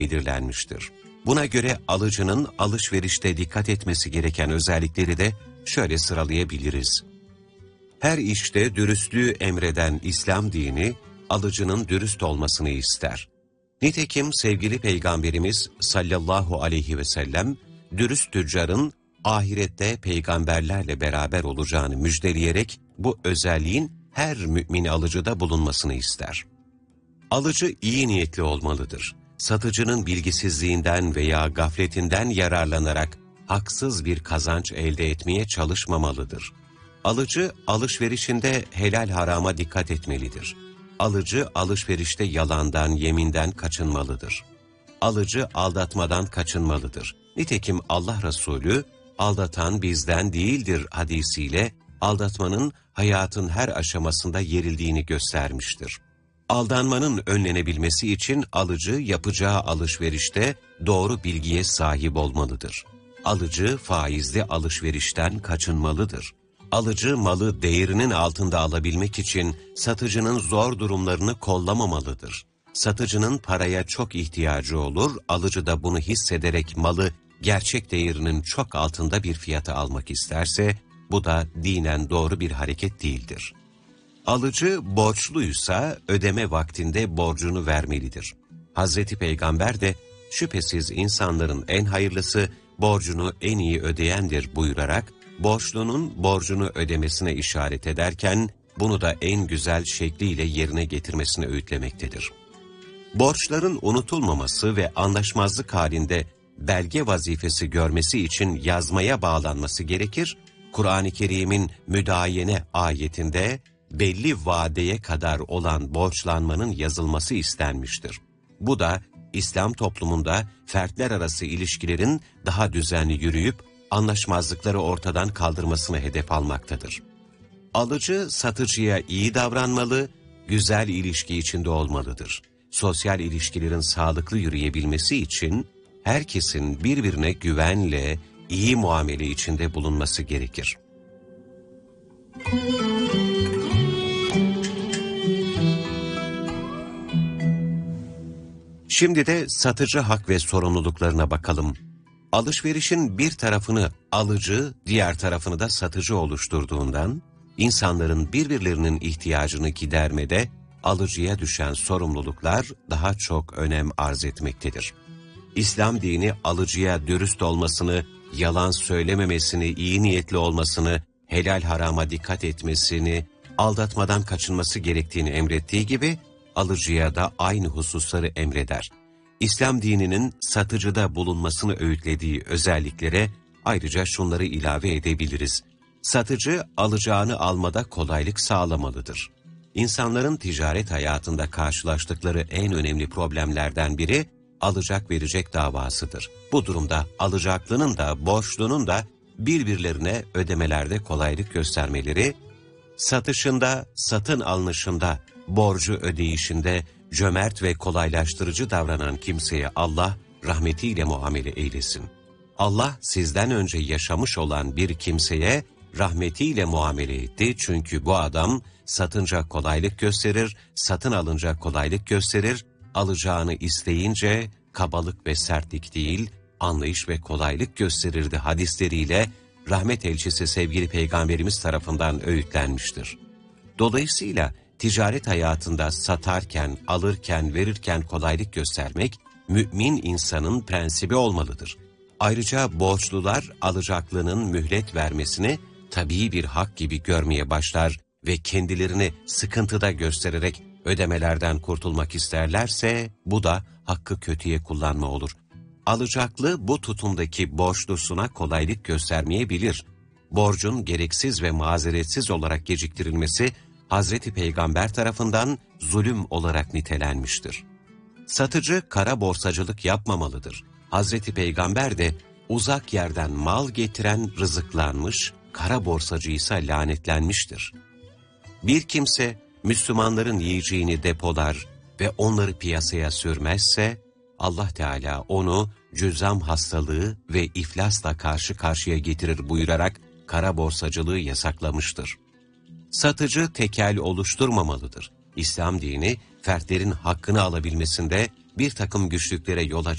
belirlenmiştir. Buna göre alıcının alışverişte dikkat etmesi gereken özellikleri de şöyle sıralayabiliriz. Her işte dürüstlüğü emreden İslam dini, alıcının dürüst olmasını ister. Nitekim sevgili Peygamberimiz sallallahu aleyhi ve sellem, dürüst tüccarın ahirette peygamberlerle beraber olacağını müjdeleyerek bu özelliğin her mümin alıcıda bulunmasını ister. Alıcı iyi niyetli olmalıdır. Satıcının bilgisizliğinden veya gafletinden yararlanarak haksız bir kazanç elde etmeye çalışmamalıdır. Alıcı alışverişinde helal harama dikkat etmelidir. Alıcı alışverişte yalandan, yeminden kaçınmalıdır. Alıcı aldatmadan kaçınmalıdır. Nitekim Allah Resulü, aldatan bizden değildir hadisiyle aldatmanın hayatın her aşamasında yerildiğini göstermiştir. Aldanmanın önlenebilmesi için alıcı yapacağı alışverişte doğru bilgiye sahip olmalıdır. Alıcı faizli alışverişten kaçınmalıdır. Alıcı malı değerinin altında alabilmek için satıcının zor durumlarını kollamamalıdır. Satıcının paraya çok ihtiyacı olur, alıcı da bunu hissederek malı gerçek değerinin çok altında bir fiyata almak isterse, bu da dinen doğru bir hareket değildir. Alıcı borçluysa ödeme vaktinde borcunu vermelidir. Hazreti Peygamber de şüphesiz insanların en hayırlısı borcunu en iyi ödeyendir buyurarak, borçlunun borcunu ödemesine işaret ederken, bunu da en güzel şekliyle yerine getirmesine öğütlemektedir. Borçların unutulmaması ve anlaşmazlık halinde belge vazifesi görmesi için yazmaya bağlanması gerekir. Kur'an-ı Kerim'in müdayene ayetinde belli vadeye kadar olan borçlanmanın yazılması istenmiştir. Bu da İslam toplumunda fertler arası ilişkilerin daha düzenli yürüyüp anlaşmazlıkları ortadan kaldırmasını hedef almaktadır. Alıcı satıcıya iyi davranmalı, güzel ilişki içinde olmalıdır. Sosyal ilişkilerin sağlıklı yürüyebilmesi için herkesin birbirine güvenle, iyi muamele içinde bulunması gerekir. Şimdi de satıcı hak ve sorumluluklarına bakalım. Alışverişin bir tarafını alıcı, diğer tarafını da satıcı oluşturduğundan, insanların birbirlerinin ihtiyacını gidermede alıcıya düşen sorumluluklar daha çok önem arz etmektedir. İslam dini alıcıya dürüst olmasını, yalan söylememesini, iyi niyetli olmasını, helal harama dikkat etmesini, aldatmadan kaçınması gerektiğini emrettiği gibi, alıcıya da aynı hususları emreder. İslam dininin satıcıda bulunmasını öğütlediği özelliklere ayrıca şunları ilave edebiliriz. Satıcı alacağını almada kolaylık sağlamalıdır. İnsanların ticaret hayatında karşılaştıkları en önemli problemlerden biri alacak verecek davasıdır. Bu durumda alacaklının da borçlunun da birbirlerine ödemelerde kolaylık göstermeleri, satışında, satın alınışında, borcu ödeyişinde cömert ve kolaylaştırıcı davranan kimseye Allah rahmetiyle muamele eylesin. Allah sizden önce yaşamış olan bir kimseye rahmetiyle muamele etti çünkü bu adam satınca kolaylık gösterir, satın alınca kolaylık gösterir, alacağını isteyince kabalık ve sertlik değil, anlayış ve kolaylık gösterirdi hadisleriyle rahmet elçisi sevgili Peygamberimiz tarafından öğütlenmiştir. Dolayısıyla ticaret hayatında satarken, alırken, verirken kolaylık göstermek, mümin insanın prensibi olmalıdır. Ayrıca borçlular alacaklının mühlet vermesini tabii bir hak gibi görmeye başlar ve kendilerini sıkıntıda göstererek ödemelerden kurtulmak isterlerse, bu da hakkı kötüye kullanma olur. Alacaklı bu tutumdaki borçlusuna kolaylık göstermeyebilir. Borcun gereksiz ve mazeretsiz olarak geciktirilmesi, Hazreti Peygamber tarafından zulüm olarak nitelenmiştir. Satıcı kara borsacılık yapmamalıdır. Hazreti Peygamber de uzak yerden mal getiren rızıklanmış, kara borsacı ise lanetlenmiştir. Bir kimse Müslümanların yiyeceğini depolar ve onları piyasaya sürmezse, Allah Teala onu cüzzam hastalığı ve iflasla karşı karşıya getirir buyurarak kara borsacılığı yasaklamıştır. Satıcı tekel oluşturmamalıdır. İslam dini, fertlerin hakkını alabilmesinde bir takım güçlüklere yol